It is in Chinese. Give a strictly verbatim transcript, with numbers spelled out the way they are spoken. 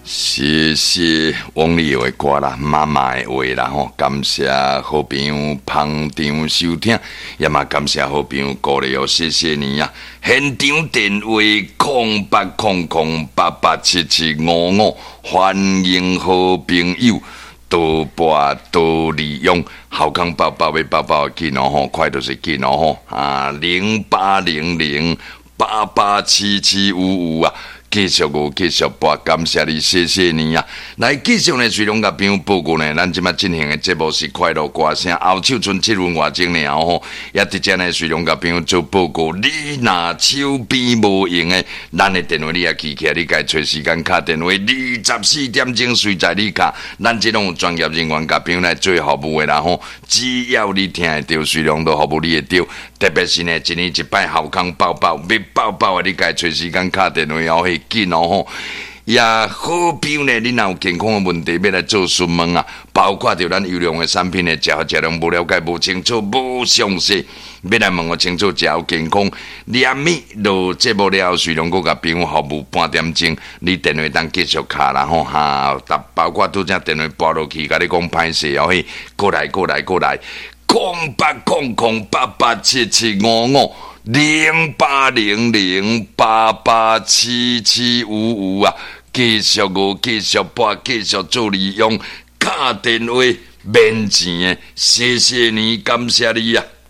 谢谢王力的歌啦，妈妈的话啦吼，感谢好朋友捧场收听，也嘛感谢好朋友鼓励哦，谢谢你呀、啊！现场电话空八空空八八七七五五，欢迎好朋友多拨多利用，好康宝宝的宝宝紧哦吼，快就是紧哦吼啊，零八零零八八七七五五啊！继续我继续播，感谢你，谢谢你啊！来继续呢，随龙甲朋友报告呢，咱即摆进行的节目是快乐歌声，后手剩七分外钟了吼，也直接呢，随龙甲朋友做报告。你若手边无用的，咱的电话你也记起来，你该找时间打电话，二十四点钟随在你卡，咱即种专业人员甲朋友来做服务的啦吼，只要你听得到，随龙都服务你会到。特别是呢，一年一摆好康爆爆，要爆爆的，你该找时间打电话哦，迄紧哦吼。也好比呢，你若有健康的问题要来做询问啊，包括着咱优良的产品的食食量无了解、无清楚、无详细，要来问我清楚，食有健康。连米落节目了后，随龙阁甲朋友服务半点钟，你电话当继续卡啦吼哈，包括拄则电话拨落去，甲你讲歹势哦嘿，过来过来过来。空八空空八八七七五五零八零零八八七七五五啊！继续我继续拨，继续做利用，打电话免钱的，谢谢你，感谢你啊！